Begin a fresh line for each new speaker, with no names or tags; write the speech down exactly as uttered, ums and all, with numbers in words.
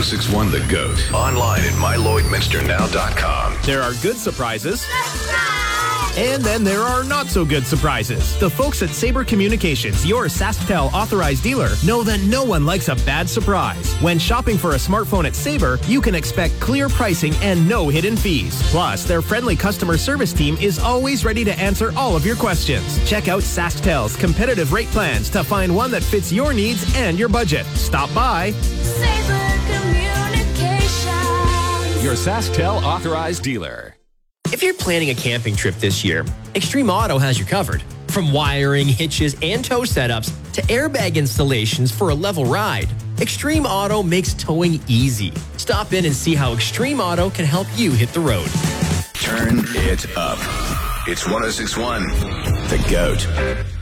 six one The Goat. Online at my lloyd minster now dot com.
There are good surprises. And then there are not so good surprises. The folks at Sabre Communications, your SaskTel authorized dealer, know that no one likes a bad surprise. When shopping for a smartphone at Sabre, you can expect clear pricing and no hidden fees. Plus, their friendly customer service team is always ready to answer all of your questions. Check out SaskTel's competitive rate plans to find one that fits your needs and your budget. Stop by.
Sabre Communications,
your SaskTel authorized dealer.
If you're planning a camping trip this year, Extreme Auto has you covered. From wiring, hitches, and tow setups to airbag installations for a level ride, Extreme Auto makes towing easy. Stop in and see how Extreme Auto can help you hit the road.
Turn it up. It's one oh six one The Goat.